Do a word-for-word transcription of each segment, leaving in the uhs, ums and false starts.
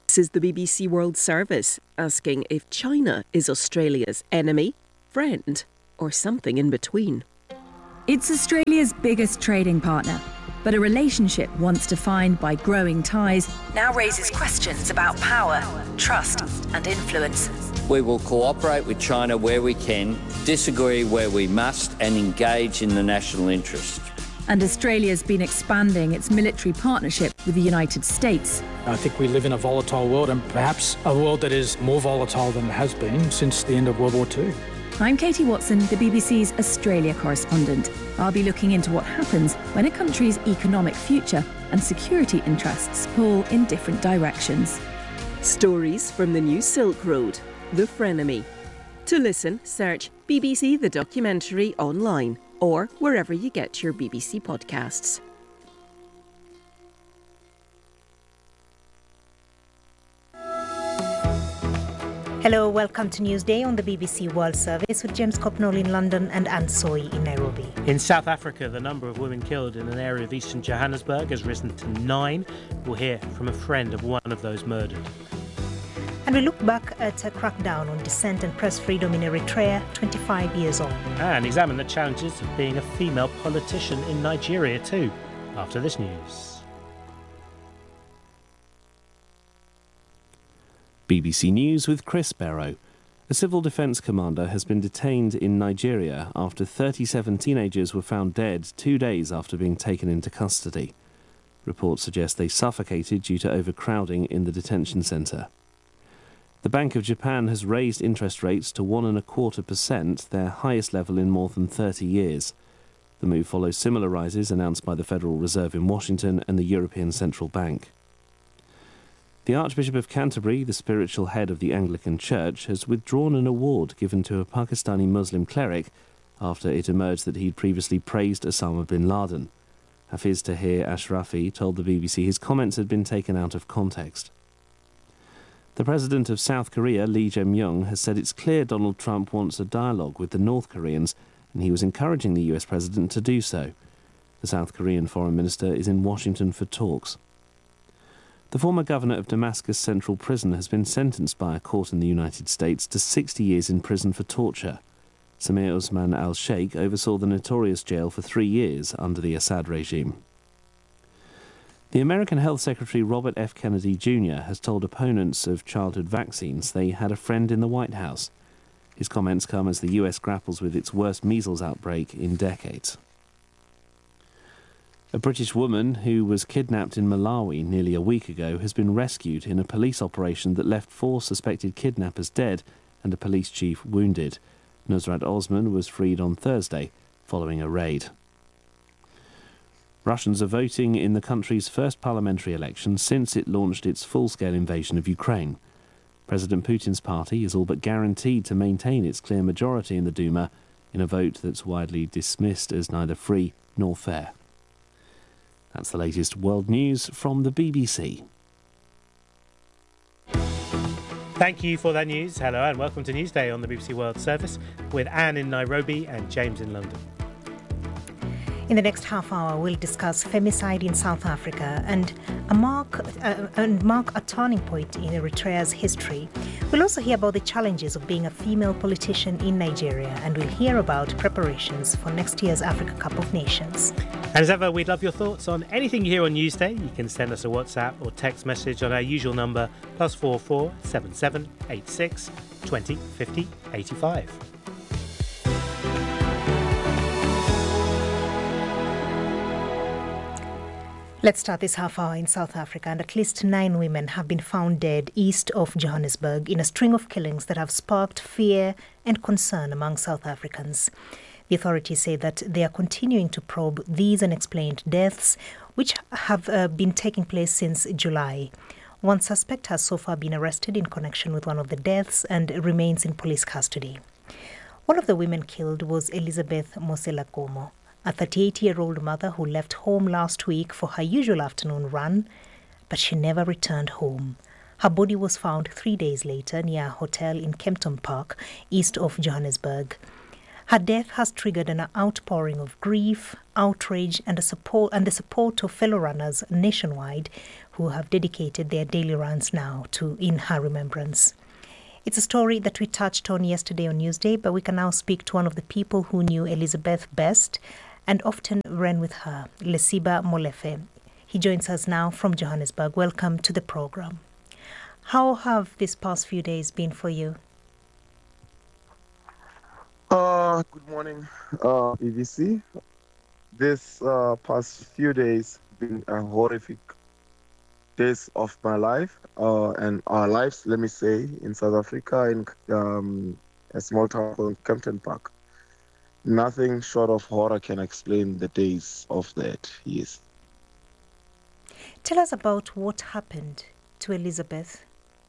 This is the B B C World Service, asking if China is Australia's enemy, friend, or something in between. It's Australia's biggest trading partner, but a relationship once defined by growing ties now raises questions about power, trust and influence. We will cooperate with China where we can, disagree where we must, and engage in the national interest. And Australia's been expanding its military partnership with the United States. I think we live in a volatile world, and perhaps a world that is more volatile than it has been since the end of World War Two. I'm Katie Watson, the B B C's Australia correspondent. I'll be looking into what happens when a country's economic future and security interests pull in different directions. Stories from the new Silk Road, the frenemy. To listen, search B B C The Documentary online or wherever you get your B B C podcasts. Hello, welcome to Newsday on the B B C World Service with James Copnall in London and Anne Soy in Nairobi. In South Africa, the number of women killed in an area of eastern Johannesburg has risen to nine. We'll hear from a friend of one of those murdered. And we look back at a crackdown on dissent and press freedom in Eritrea, twenty-five years on. And examine the challenges of being a female politician in Nigeria too, after this news. B B C News with Chris Barrow. A civil defence commander has been detained in Nigeria after thirty-seven teenagers were found dead two days after being taken into custody. Reports suggest they suffocated due to overcrowding in the detention centre. The Bank of Japan has raised interest rates to one and a quarter percent, their highest level in more than thirty years. The move follows similar rises announced by the Federal Reserve in Washington and the European Central Bank. The Archbishop of Canterbury, the spiritual head of the Anglican Church, has withdrawn an award given to a Pakistani Muslim cleric after it emerged that he'd previously praised Osama bin Laden. Hafiz Tahir Ashrafi told the B B C his comments had been taken out of context. The president of South Korea, Lee Jae-myung, has said it's clear Donald Trump wants a dialogue with the North Koreans, and he was encouraging the U S president to do so. The South Korean foreign minister is in Washington for talks. The former governor of Damascus Central Prison has been sentenced by a court in the United States to sixty years in prison for torture. Samir Osman al-Sheikh oversaw the notorious jail for three years under the Assad regime. The American Health Secretary Robert F. Kennedy Junior has told opponents of childhood vaccines they had a friend in the White House. His comments come as the U S grapples with its worst measles outbreak in decades. A British woman who was kidnapped in Malawi nearly a week ago has been rescued in a police operation that left four suspected kidnappers dead and a police chief wounded. Nusrat Osman was freed on Thursday following a raid. Russians are voting in the country's first parliamentary election since it launched its full-scale invasion of Ukraine. President Putin's party is all but guaranteed to maintain its clear majority in the Duma in a vote that's widely dismissed as neither free nor fair. That's the latest world news from the B B C. Thank you for that news. Hello and welcome to Newsday on the B B C World Service with Anne in Nairobi and James in London. In the next half hour, we'll discuss femicide in South Africa and a mark uh, and mark a turning point in Eritrea's history. We'll also hear about the challenges of being a female politician in Nigeria, and we'll hear about preparations for next year's Africa Cup of Nations. And as ever, we'd love your thoughts on anything you hear on Newsday. You can send us a WhatsApp or text message on our usual number, plus four four seven seven eight six twenty fifty eighty-five. Let's start this half hour in South Africa, and at least nine women have been found dead east of Johannesburg in a string of killings that have sparked fear and concern among South Africans. The authorities say that they are continuing to probe these unexplained deaths, which have uh, been taking place since July. One suspect has so far been arrested in connection with one of the deaths and remains in police custody. One of the women killed was Elizabeth Moselakomo, a thirty-eight-year-old mother who left home last week for her usual afternoon run, but she never returned home. Her body was found three days later near a hotel in Kempton Park, east of Johannesburg. Her death has triggered an outpouring of grief, outrage, and, a support, and the support of fellow runners nationwide who have dedicated their daily runs now to in her remembrance. It's a story that we touched on yesterday on Newsday, but we can now speak to one of the people who knew Elizabeth best and often ran with her, Lesiba Molefe. He joins us now from Johannesburg. Welcome to the program. How have these past few days been for you? Uh, good morning, uh, B B C. This uh, past few days been a horrific days of my life uh, and our lives, let me say, in South Africa, in um, a small town called Kempton Park. Nothing short of horror can explain the days of that, yes. Tell us about what happened to Elizabeth.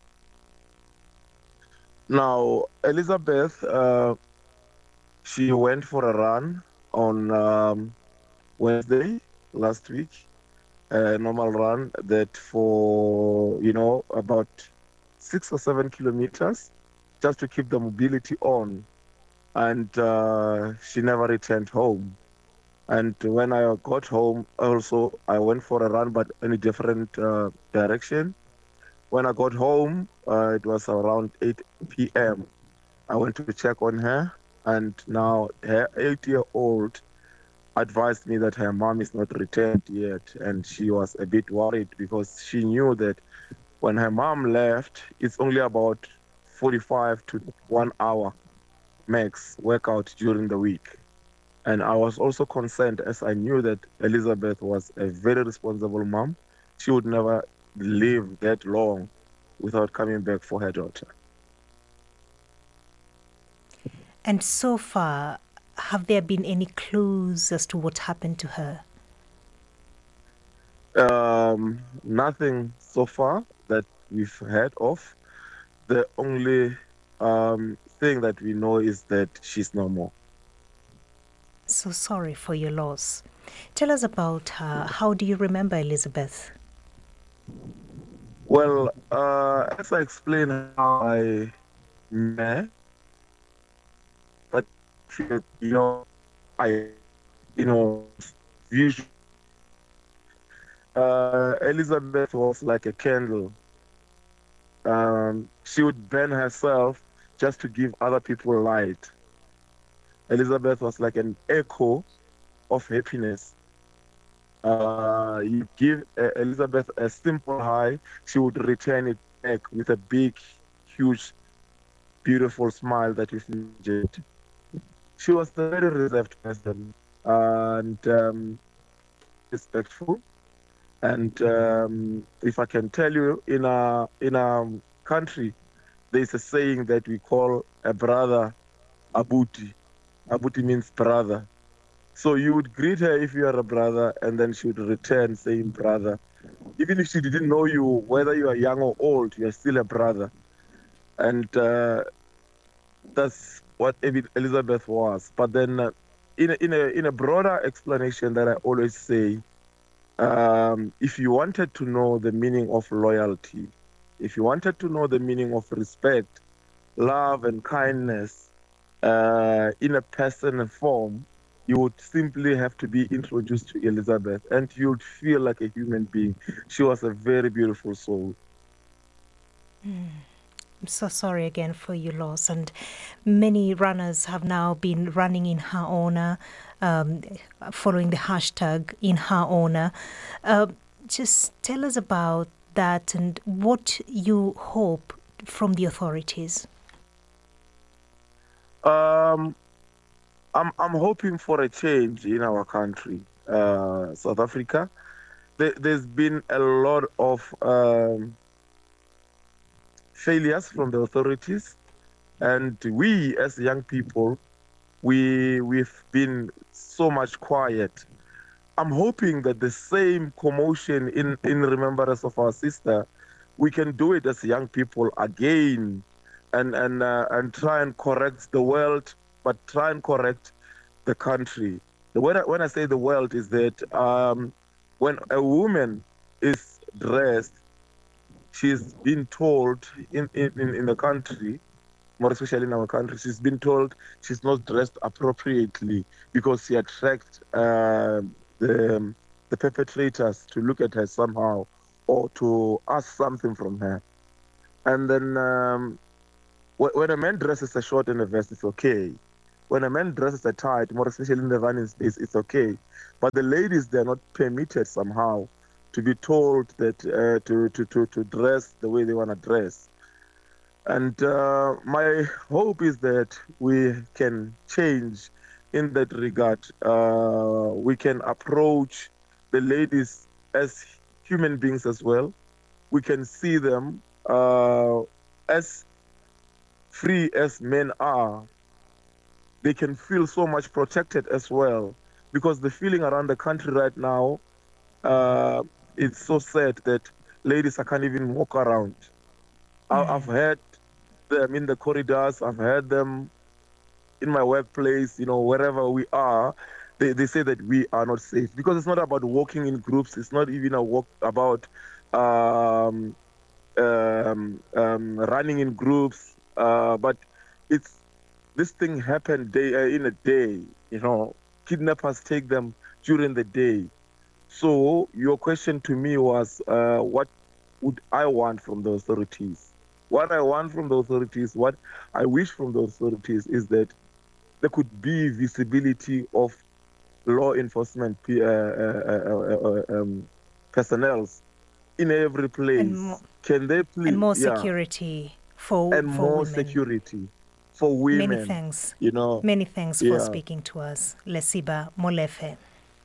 Now, Elizabeth, uh, she went for a run on um, Wednesday last week. A normal run that for, you know, about six or seven kilometers just to keep the mobility on. And uh, she never returned home. And when I got home, also, I went for a run, but in a different uh, direction. When I got home, uh, it was around eight p.m. I went to check on her, and now her eight-year-old advised me that her mom is not returned yet, and she was a bit worried because she knew that when her mom left, it's only about forty-five to one hour max workout during the week. And I was also concerned as I knew that Elizabeth was a very responsible mom. She would never live that long without coming back for her daughter. And so far, have there been any clues as to what happened to her? Um, nothing so far that we've heard of. The only um, thing that we know is that she's no more. So sorry for your loss. Tell us about her. How do you remember Elizabeth? Well, uh, as I explained how I met, but you know, I, you know, usually, uh, Elizabeth was like a candle. Um, she would burn herself just to give other people light. Elizabeth was like an echo of happiness. Uh, you give uh, Elizabeth a simple hi, she would return it back with a big, huge, beautiful smile that you enjoyed. She was a very reserved person and um, respectful. And um, if I can tell you, in a in a country, there's a saying that we call a brother abuti. Abuti means brother. So you would greet her if you are a brother, and then she would return saying brother. Even if she didn't know you, whether you are young or old, you are still a brother. And uh, that's what Elizabeth was. But then uh, in, a, in, a, in a broader explanation that I always say, um, if you wanted to know the meaning of loyalty, if you wanted to know the meaning of respect, love and kindness uh, in a person and form, you would simply have to be introduced to Elizabeth and you would feel like a human being. She was a very beautiful soul. Mm. I'm so sorry again for your loss. And many runners have now been running in her honor, um, following the hashtag in her honor. Uh, just tell us about that and what you hope from the authorities. Um, I'm I'm hoping for a change in our country, uh, South Africa. There, there's been a lot of um, failures from the authorities, and we as young people, we we've been so much quiet. I'm hoping that the same commotion in in remembrance of our sister, we can do it as young people again, and and uh, and try and correct the world, but try and correct the country. The when I, when I say the world is that um, when a woman is dressed, she's been told in, in, in the country, more especially in our country, she's been told she's not dressed appropriately because she attracts uh, the, the perpetrators to look at her somehow, or to ask something from her. And then um, wh- when a man dresses a short and a vest, it's okay. When a man dresses a tight, more especially in the running space, it's okay. But the ladies, they're not permitted somehow to be told that uh, to, to, to, to dress the way they want to dress. And uh, my hope is that we can change in that regard. Uh, we can approach the ladies as human beings as well. We can see them uh, as free as men are. They can feel so much protected as well, because the feeling around the country right now, uh, it's so sad that ladies I can't even walk around. Mm. I've heard them in the corridors, I've heard them in my workplace, you know, wherever we are, they, they say that we are not safe, because it's not about walking in groups, it's not even a walk about um, um, um, running in groups, uh, but it's this thing happened day uh, in a day, you know, kidnappers take them during the day. So your question to me was, uh, what would I want from the authorities? What I want from the authorities, what I wish from the authorities is that there could be visibility of law enforcement uh, uh, uh, uh, um, personnel in every place. And more, Can they please? And more yeah. security for And for more women. security for women. Many thanks. You know. Many thanks yeah. for speaking to us, Lesiba Molefe.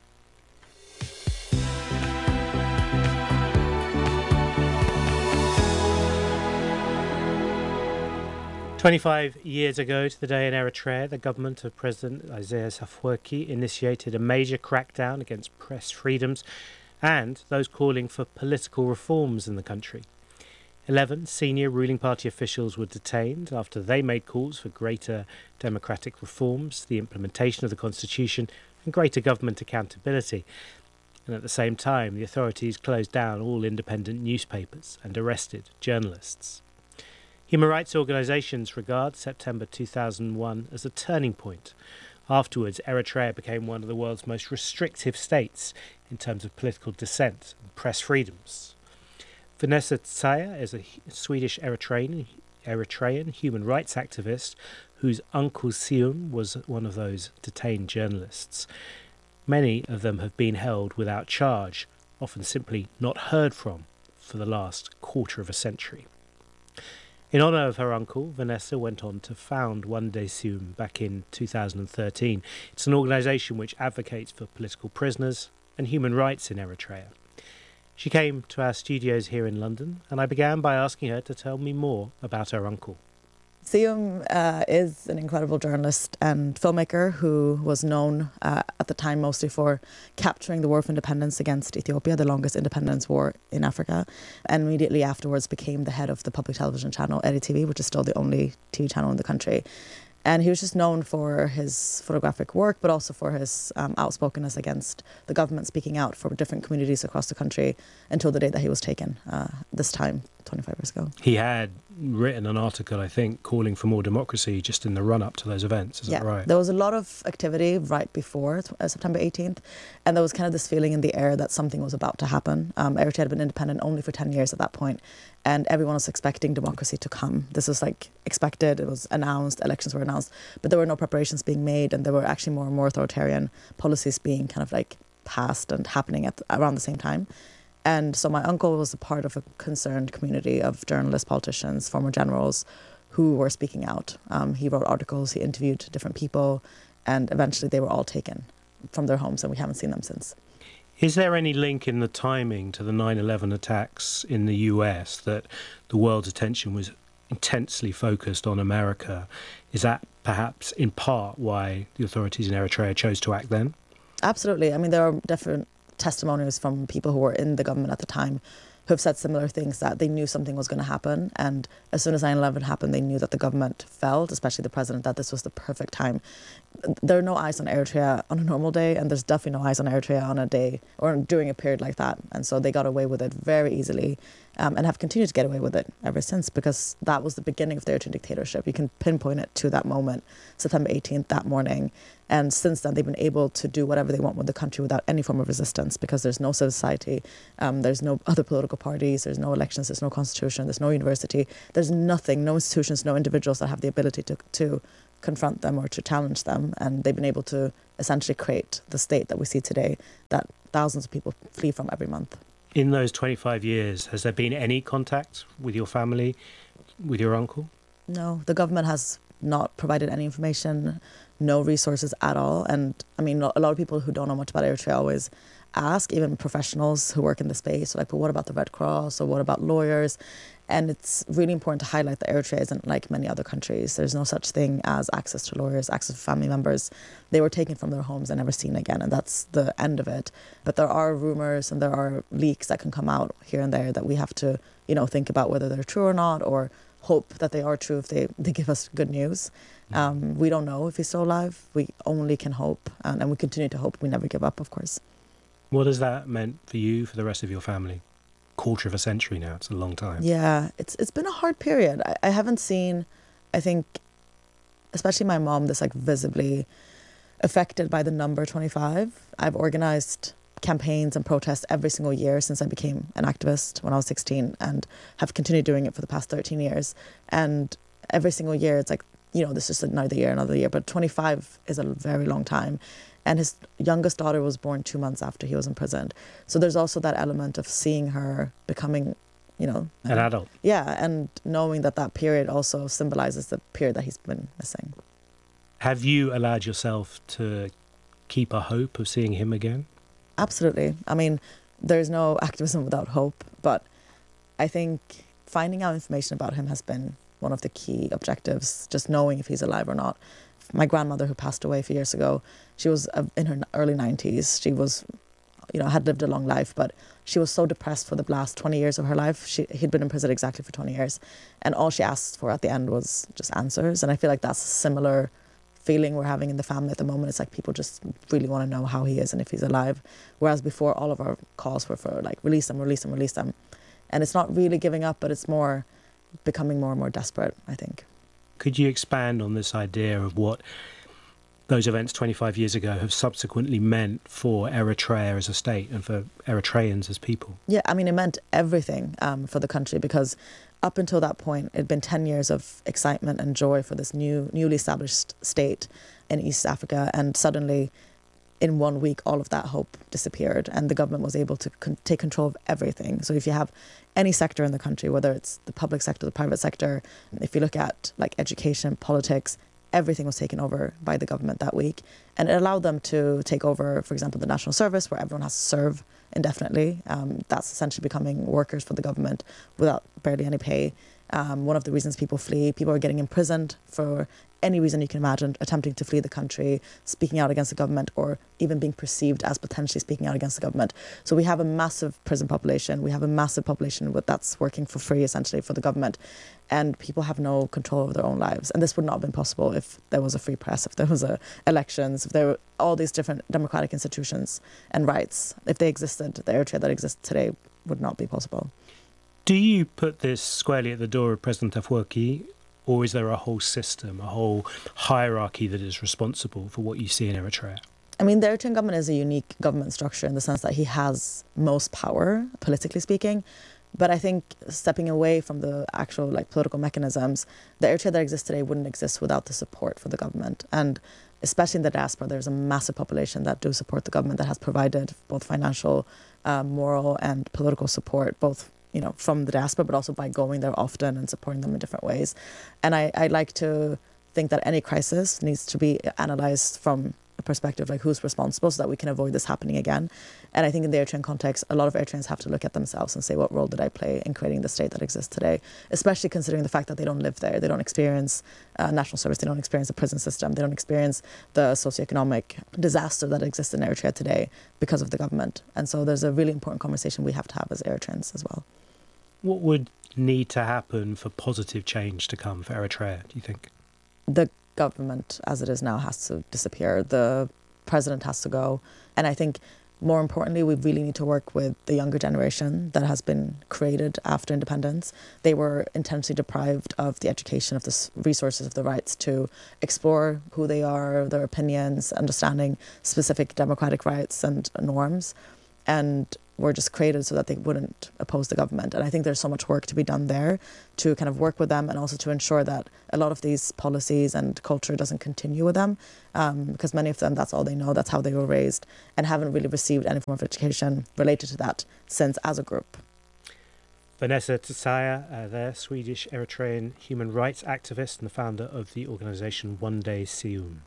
twenty-five years ago to the day in Eritrea, the government of President Isaias Afwerki initiated a major crackdown against press freedoms and those calling for political reforms in the country. Eleven senior ruling party officials were detained after they made calls for greater democratic reforms, the implementation of the constitution and greater government accountability. And at the same time, the authorities closed down all independent newspapers and arrested journalists. Human rights organisations regard September two thousand one as a turning point. Afterwards, Eritrea became one of the world's most restrictive states in terms of political dissent and press freedoms. Vanessa Tsaya is a Swedish Eritrean, Eritrean human rights activist whose uncle Sium was one of those detained journalists. Many of them have been held without charge, often simply not heard from, for the last quarter of a century. In honour of her uncle, Vanessa went on to found One Day Sium back in two thousand thirteen. It's an organisation which advocates for political prisoners and human rights in Eritrea. She came to our studios here in London, and I began by asking her to tell me more about her uncle. Sium uh, is an incredible journalist and filmmaker who was known uh, at the time mostly for capturing the War of Independence against Ethiopia, the longest independence war in Africa, and immediately afterwards became the head of the public television channel Eri T V, which is still the only T V channel in the country. And he was just known for his photographic work, but also for his um, outspokenness against the government, speaking out for different communities across the country until the day that he was taken, uh, this time, twenty-five years ago. He had written an article, I think, calling for more democracy just in the run-up to those events, is yeah, that right? There was a lot of activity right before uh, September eighteenth, and there was kind of this feeling in the air that something was about to happen. Um, Eritrea had been independent only for ten years at that point, and everyone was expecting democracy to come. This was like expected, it was announced, elections were announced, but there were no preparations being made, and there were actually more and more authoritarian policies being kind of like passed and happening at around the same time. And so my uncle was a part of a concerned community of journalists, politicians, former generals who were speaking out. Um, he wrote articles, he interviewed different people, and eventually they were all taken from their homes, and we haven't seen them since. Is there any link in the timing to the nine eleven attacks in the U S that the world's attention was intensely focused on America? Is that perhaps in part why the authorities in Eritrea chose to act then? Absolutely. I mean, there are different testimonials from people who were in the government at the time who have said similar things, that they knew something was going to happen. And as soon as nine eleven happened, they knew that the government felt, especially the president, that this was the perfect time. There are no eyes on Eritrea on a normal day, and there's definitely no eyes on Eritrea on a day or during a period like that. And so they got away with it very easily um, and have continued to get away with it ever since, because that was the beginning of the Eritrean dictatorship. You can pinpoint it to that moment, September eighteenth, that morning. And since then, they've been able to do whatever they want with the country without any form of resistance, because there's no civil society, um, there's no other political parties, there's no elections, there's no constitution, there's no university, there's nothing, no institutions, no individuals that have the ability to, to confront them or to challenge them. And they've been able to essentially create the state that we see today that thousands of people flee from every month. In those twenty-five years, has there been any contact with your family, with your uncle? No, the government has not provided any information, no resources at all. And I mean, a lot of people who don't know much about Eritrea always ask, even professionals who work in the space, like, but what about the Red Cross, or what about lawyers? And it's really important to highlight that Eritrea isn't like many other countries. There's no such thing as access to lawyers, access to family members. They were taken from their homes and never seen again, and that's the end of it. But there are rumors and there are leaks that can come out here and there that we have to, you know, think about whether they're true or not, or hope that they are true if they, they give us good news. Um, we don't know if he's still alive. We only can hope, and, and we continue to hope. We never give up, of course. What has that meant for you, for the rest of your family? Quarter of a century now, it's a long time. Yeah, it's it's been a hard period. I, I haven't seen, I think, especially my mom, this like visibly affected by the number twenty-five. I've organized campaigns and protests every single year since I became an activist when I was sixteen, and have continued doing it for the past thirteen years. And every single year it's like, you know, this is another year, another year, but twenty-five is a very long time. And his youngest daughter was born two months after he was imprisoned. So there's also that element of seeing her becoming, you know... An um, adult. Yeah, and knowing that that period also symbolizes the period that he's been missing. Have you allowed yourself to keep a hope of seeing him again? Absolutely. I mean, there's no activism without hope, but I think finding out information about him has been one of the key objectives, just knowing if he's alive or not. My grandmother, who passed away a few years ago, she was in her early nineties. She was, you know, had lived a long life, but she was so depressed for the last twenty years of her life. She, he'd been in prison exactly for twenty years. And all she asked for at the end was just answers. And I feel like that's a similar feeling we're having in the family at the moment. It's like people just really want to know how he is and if he's alive. Whereas before, all of our calls were for like, release them, release them, release them. And it's not really giving up, but it's more becoming more and more desperate, I think. Could you expand on this idea of what those events twenty-five years ago have subsequently meant for Eritrea as a state and for Eritreans as people? Yeah, I mean, it meant everything um, for the country, because up until that point, it had been ten years of excitement and joy for this new, newly established state in East Africa. And suddenly, in one week, all of that hope disappeared, and the government was able to con- take control of everything. So if you have any sector in the country, whether it's the public sector, the private sector, if you look at like education, politics, everything was taken over by the government that week. And it allowed them to take over, for example, the national service, where everyone has to serve indefinitely. Um, that's essentially becoming workers for the government without barely any pay. Um, one of the reasons people flee, people are getting imprisoned for any reason you can imagine, attempting to flee the country, speaking out against the government, or even being perceived as potentially speaking out against the government. So we have a massive prison population. We have a massive population with that's working for free, essentially, for the government. And people have no control over their own lives. And this would not have been possible if there was a free press, if there was a elections, if there were all these different democratic institutions and rights. If they existed, the Eritrea that exists today would not be possible. Do you put this squarely at the door of President Afwerki, or is there a whole system, a whole hierarchy that is responsible for what you see in Eritrea? I mean, the Eritrean government is a unique government structure in the sense that he has most power, politically speaking. But I think stepping away from the actual like political mechanisms, the Eritrea that exists today wouldn't exist without the support for the government. And especially in the diaspora, there's a massive population that do support the government, that has provided both financial, uh, moral and political support, both you know, from the diaspora, but also by going there often and supporting them in different ways. And I, I like to think that any crisis needs to be analysed from a perspective like who's responsible, so that we can avoid this happening again. And I think in the Eritrean context, a lot of Eritreans have to look at themselves and say, what role did I play in creating the state that exists today? Especially considering the fact that they don't live there. They don't experience uh, national service. They don't experience the prison system. They don't experience the socioeconomic disaster that exists in Eritrea today because of the government. And so there's a really important conversation we have to have as Eritreans as well. What would need to happen for positive change to come for Eritrea, do you think? The government, as it is now, has to disappear. The president has to go. And I think More importantly, we really need to work with the younger generation that has been created after independence. They were intensely deprived of the education, of the resources, of the rights to explore who they are, their opinions, understanding specific democratic rights and norms. And were just created so that they wouldn't oppose the government. And I think there's so much work to be done there to kind of work with them and also to ensure that a lot of these policies and culture doesn't continue with them, um, because many of them, that's all they know, that's how they were raised, and haven't really received any form of education related to that since as a group. Vanessa Tsaya, uh, there, Swedish Eritrean human rights activist and the founder of the organisation One Day Sium.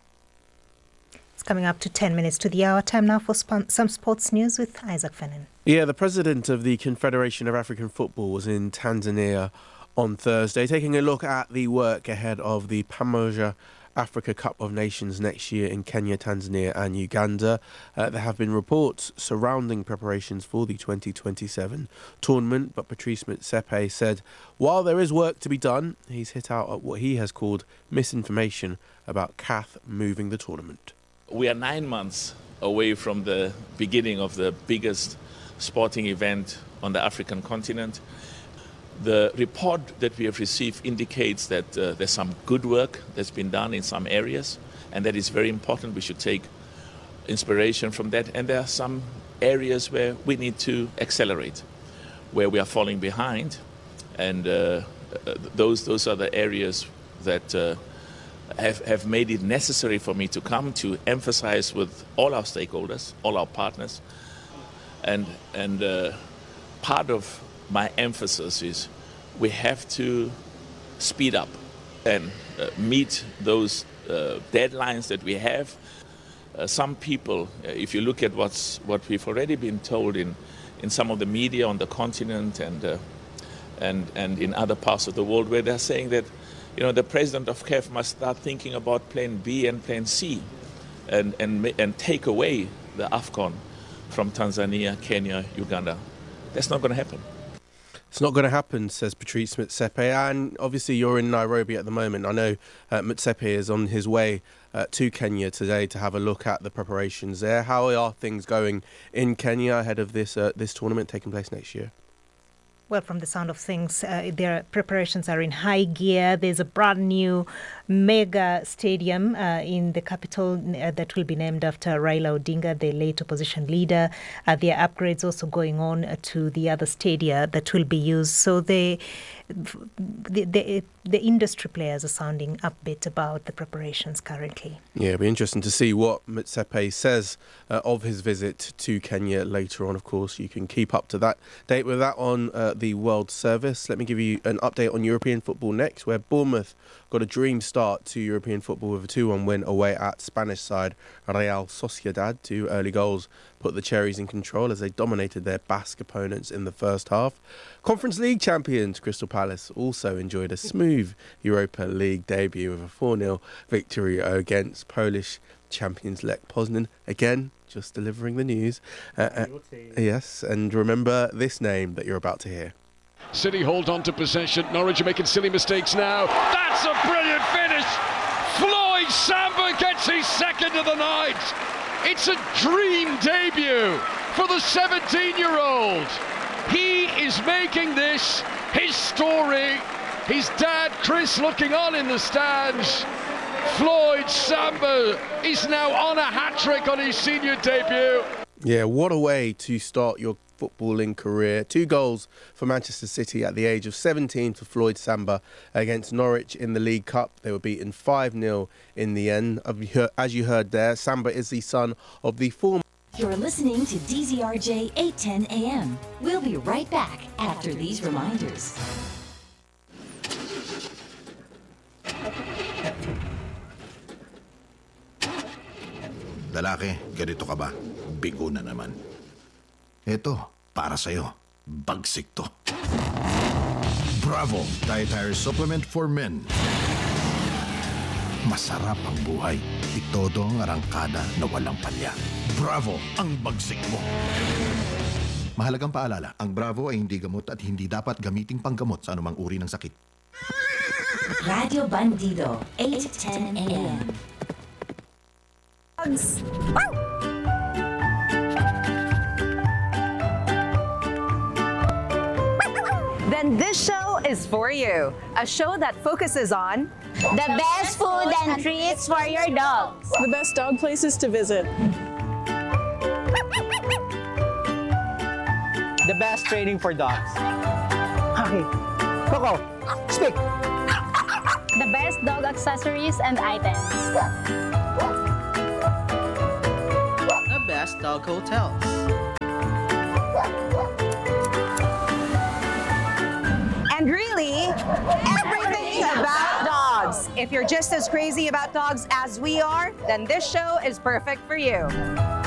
It's coming up to ten minutes to the hour. Time now for sp- some sports news with Isaac Fennan. Yeah, the president of the Confederation of African Football was in Tanzania on Thursday, taking a look at the work ahead of the Pamoja Africa Cup of Nations next year in Kenya, Tanzania and Uganda. Uh, there have been reports surrounding preparations for the twenty twenty-seven tournament, but Patrice Motsepe said while there is work to be done, he's hit out at what he has called misinformation about C A F moving the tournament. We are nine months away from the beginning of the biggest sporting event on the African continent. The report that we have received indicates that uh, there's some good work that's been done in some areas, and that is very important. We should take inspiration from that. And there are some areas where we need to accelerate, where we are falling behind. And uh, those, those are the areas that uh, Have, have made it necessary for me to come to emphasize with all our stakeholders, all our partners. And, and uh, part of my emphasis is we have to speed up and uh, meet those uh, deadlines that we have. Uh, some people, uh, if you look at what's, what we've already been told in, in some of the media on the continent and, uh, and, and in other parts of the world, where they're saying that you know, the president of C A F must start thinking about plan B and plan C and, and, and take away the AFCON from Tanzania, Kenya, Uganda. That's not going to happen. It's not going to happen, says Patrice Motsepe. And obviously you're in Nairobi at the moment. I know uh, Motsepe is on his way uh, to Kenya today to have a look at the preparations there. How are things going in Kenya ahead of this, uh, this tournament taking place next year? Well, from the sound of things, uh, their preparations are in high gear. There's a brand new mega stadium uh, in the capital uh, that will be named after Raila Odinga, the late opposition leader. Uh, there are upgrades also going on uh, to the other stadia that will be used. So they, the, the, the industry players are sounding upbeat about the preparations currently. Yeah, it'll be interesting to see what Motsepe says uh, of his visit to Kenya later on. Of course, you can keep up to that date with that on uh, the World Service. Let me give you an update on European football next, where Bournemouth got a dream start to European football with a two one win away at Spanish side Real Sociedad. Two early goals put the Cherries in control as they dominated their Basque opponents in the first half. Conference League champions Crystal Palace also enjoyed a smooth Europa League debut with a four nil victory against Polish champions Lech Poznan. Again, just delivering the news. Uh, uh, yes, and remember this name that you're about to hear. City hold on to possession. Norwich are making silly mistakes now. That's a brilliant finish. Floyd Samba gets his second of the night. It's a dream debut for the seventeen-year-old. He is making this his story. His dad, Chris, looking on in the stands. Floyd Samba is now on a hat-trick on his senior debut. Yeah, what a way to start your footballing career. Two goals for Manchester City at the age of seventeen for Floyd Samba against Norwich in the League Cup. They were beaten five nil in the end. As you heard there, Samba is the son of the former... You're listening to D Z R J eight ten A M. We'll be right back after these reminders. Lalaki, ganito ka ba? Bigo na naman. Eto, para sa'yo. Bagsik to. Bravo! Dietary Supplement for Men. Masarap ang buhay. Itodo ang arangkada na walang palya. Bravo! Ang bagsik mo. Mahalagang paalala, ang Bravo ay hindi gamot at hindi dapat gamiting panggamot sa anumang uri ng sakit. Radio Bandido, eight ten A M. then this show is for you. A show that focuses on the best food and treats for your dogs, the best dog places to visit, the best training for dogs. Okay, Coco, speak. The best dog accessories and items, the best dog hotels, and really, everything about dogs. If you're just as crazy about dogs as we are, then this show is perfect for you.